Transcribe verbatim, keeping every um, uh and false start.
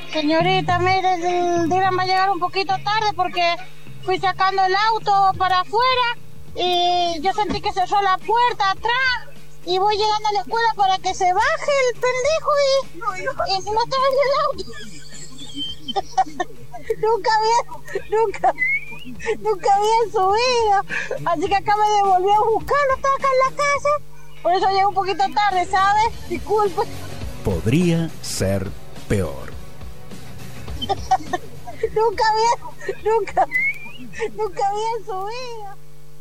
Señorita, mire, el día va a llegar un poquito tarde porque fui sacando el auto para afuera y yo sentí que cerró la puerta atrás y voy llegando a la escuela para que se baje el pendejo y, y no estaba en el auto. nunca había, nunca, nunca había subido, así que acá me devolvió a buscar, no estaba acá en la casa, por eso llegué un poquito tarde, ¿sabes? Disculpe. Podría ser peor. nunca había, nunca, nunca había subido.